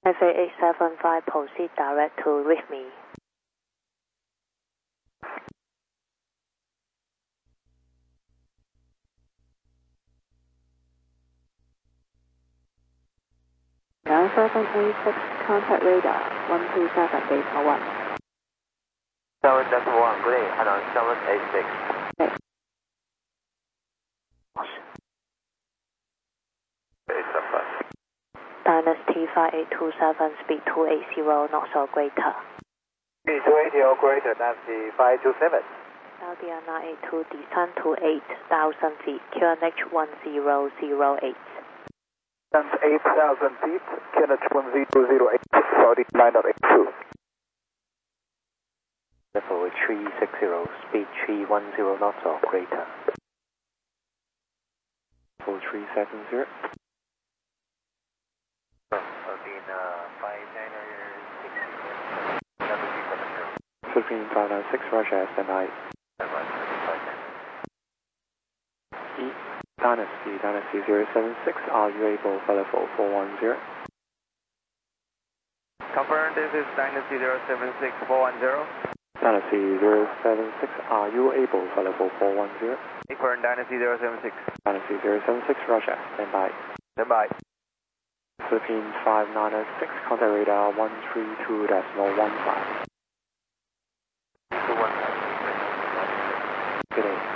875, proceed direct to RIFMI. Now 786, contact radar 127, data 1. 7.1, good day, and on 786. Okay. 875. Dynasty 5827, speed 280 knots or greater. Speed 280 or greater, Dynasty 527. Saudi 982, descend to 8,000 feet, QNH 1008. And 8,000 feet, QNH 1008, Saudi 9.82. Level 360, speed 310 knots or greater. Level 370. Philippine 596, Roger, standby. Dynasty 076, are you able for level 410? Confirm, this is Dynasty 076, 410. Dynasty 076, are you able for level 410? Confirm, Dynasty 076. Dynasty 076, Roger, standby. Standby. Philippine 5906, contact radar 132.15. Good day.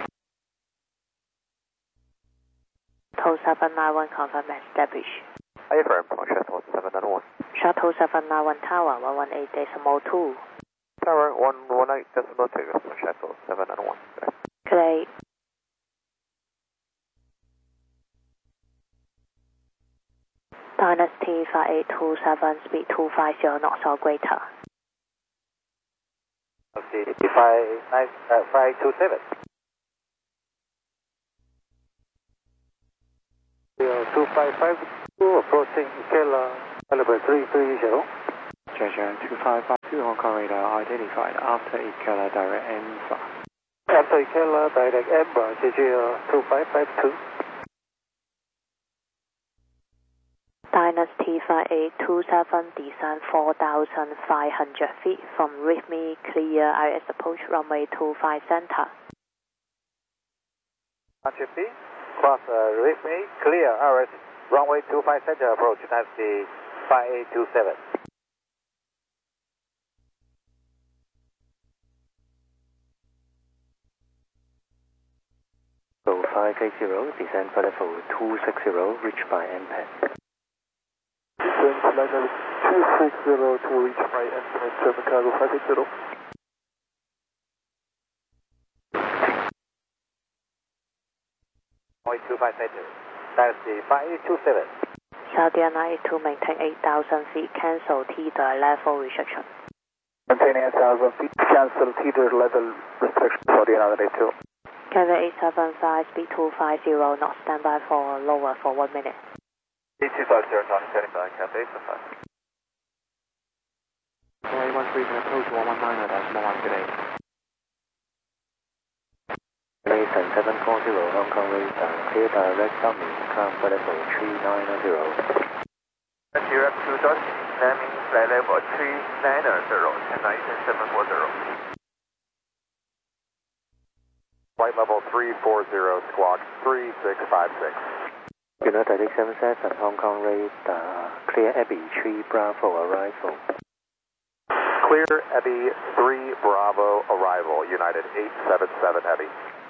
Shuttle 791, confirm establish. Affirm, Shuttle 791. Shuttle 791 Tower 118.2. Tower 118.2, Shuttle 791. Good day. Dynasty 5827, speed 250 knots or greater. Okay, 527. 2552, approaching Kela, caliber 330. Treasure 2552, Hong Kong radar identified after Ikela direct M5. After Kela, direct Ember, JJ 2552. Dynasty 5827, descend 4,500 feet from RIFMI, clear IS approach runway 25 center. 100 feet, cross RIFMI, clear RS, runway 25 center approach, Dynasty 5827. Go 580, descend for level 260, reached by MPAD. Descend level 260 to reach by MPAD, German cargo 580. Runway 25 center, Dynasty 5827. Saudi 982, maintain 8,000 feet, cancel teeter level restriction. Maintaining 8,000 feet, cancel teeter level restriction, Saudi 982. Kevin 875, speed 250 knots, standby for lower for 1 minute. 8250, Tony, standing by, Cathay 875. A13 can approach 119 at Small today. Mason 740, Hong Kong radar, clear direct summit, come for level 390. Direct to Dutch, landing flight level 390, Mason 740. Flight level 340, squawk 3656. United 877, Hong Kong radar, clear Abbey 3 Bravo arrival. Clear Abbey 3 Bravo arrival, United 877 Abbey.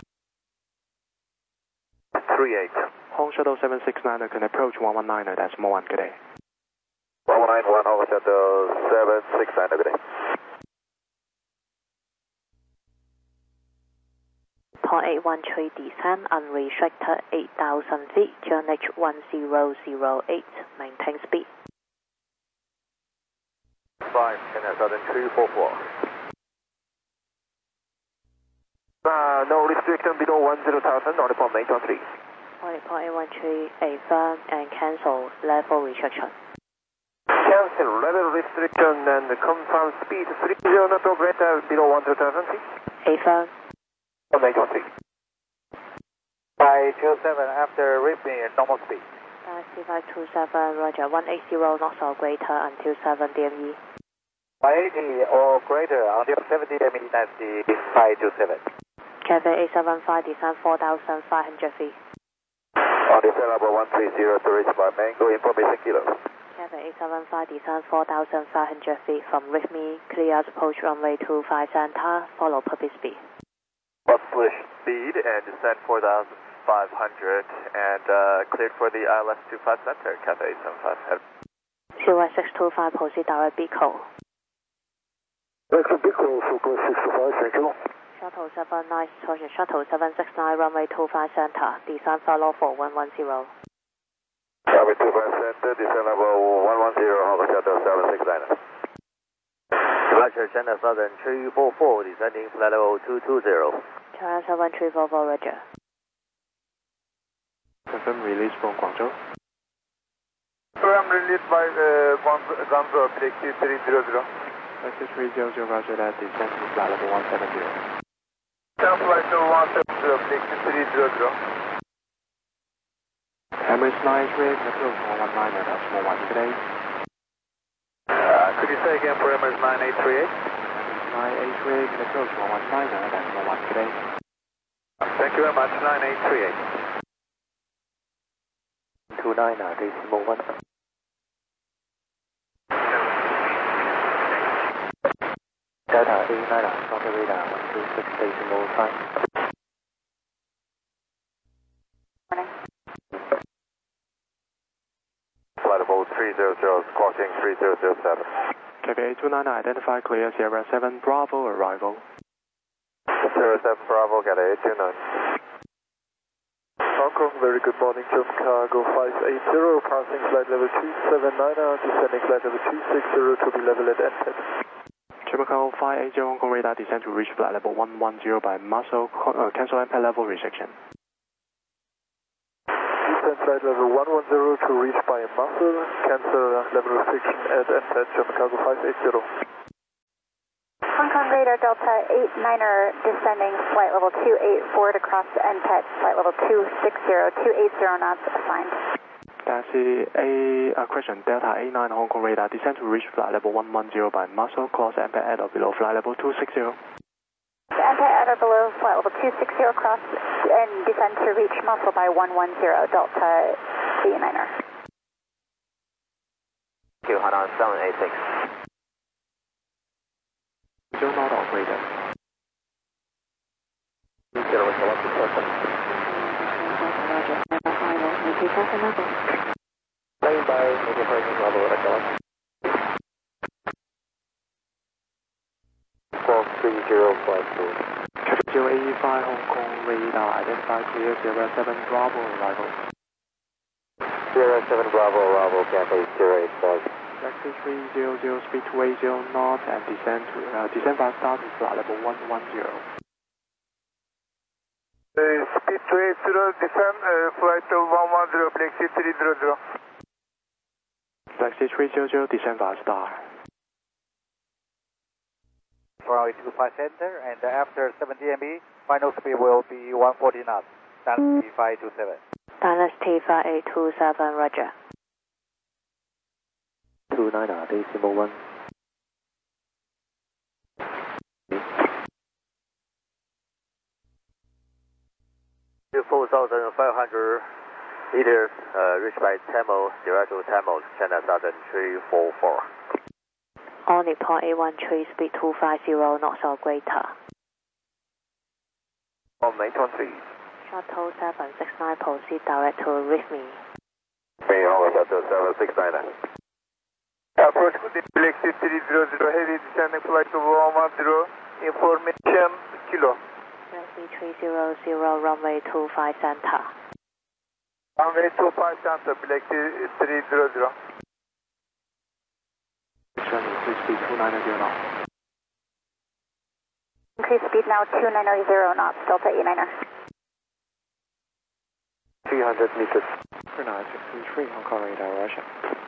38. Hong Shuttle 769 can approach 119 at Small 1 today. 191 Hong Shuttle 769, good day. 0.813, descend unrestricted 8,000 feet, QNH 1008, maintain speed. 5, Kenneth, 244. No restriction below 10,000, only from 813. 0.813, affirm and cancel level restriction. Cancel level restriction and confirm speed 30 not or greater below 1,000 feet. Affirm. From 813. 527 after RIFMI normal speed. T527, Roger, 180 knots or greater until 7 DME. 180 or greater until 70 ME, that's the 527. Cathay 875, descend 4,500 feet. On descent level 130 to reach by Mango information kilo. Cathay 875, descend 4,500 feet from RIFMI, clear approach runway 25 center, follow public speed. Publish speed and descend 4,500 and cleared for the ILS 25 center, Cathay 875. CY 625, proceed direct Bico. Exit Bico, Fuku 625, thank you. Shuttle 79, Shuttle 769, runway 25 center, descend follow for 110. Runway 25 center, descend level 110, Hong Kong Shuttle 769. Departure China Southern 344, descending flight level 220. China 7344, Roger. Confirm release from Guangzhou. Program released by Guangzhou, Taxi 300. Taxi 300, Roger that, descend to flight level 170. Down flight level 170, Taxi 300. Emirates 9 rig, approach 119 at small 1 today. Could you say again for Emirates 9838? Emirates 9 rig, approach 119 at small 1 today. Thank you very much, 9838. 29 decimal 1. Delta 89, contact radar 126 decimal 5. Flight level 300, squawking 3007. Cathay 829, identify clear Sierra 7 Bravo arrival. 07 Bravo, Cathay 829. Hong Kong, very good morning, German cargo 580, passing flight level 279, descending flight level 260 to be level at NPET. German cargo 580, Hong Kong radar descend to reach flight level 110 by muscle, cancel NPET level restriction. Descend flight level 110 to reach by muscle, cancel level restriction at NPET, German cargo 580. Hong Kong radar Delta 89er descending flight level 284 to cross NPET, flight level 260, 280 knots assigned. Taxi question, Delta 89 Hong Kong radar descend to reach flight level 110 by muscle, cross NPET at or below flight level 260. NPET at or below flight level 260, cross and descend to reach muscle by 110, Delta 89er. Thank you, Hana 786. Not operator. Playing by major person level at Dallas. 1230 flight 2. 085 Hong Kong radar, identify clear Sierra 7 Bravo arrival. Sierra 7 Bravo arrival, Cathay 085. Taxi 300, speed 280 knots and descend fast start to flight level 110. Speed 280, descend flight level 110, Taxi 300. Taxi 300, descend fast start. Runway 25 center, and after 70 ME, final speed will be 140 knots. Dynasty 527. Dynasty 5827, Roger. 29 decimal 1. To 4,500 meters, reached by Tamil, direct to Tamil, China Southern 344. On Nippon A13, speed 250 knots or greater. On 813. Shuttle 769, proceed direct to RIFMI. Hey, Hong Kong Shuttle 769. Approach to the Taxi 300, heavy descending flight to 110, information kilo. Taxi 300, runway 25 center. Runway 25 center, Taxi 300. Speed 290 knots. Increase speed now 290 knots, Delta 89er. 300 meters. 3963 Hong Kong radar, Russia.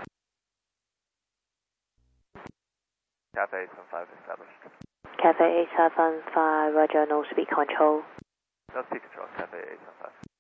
Cathay 875 established. Cathay 875, Roger, no speed control. No speed control, Cathay 875.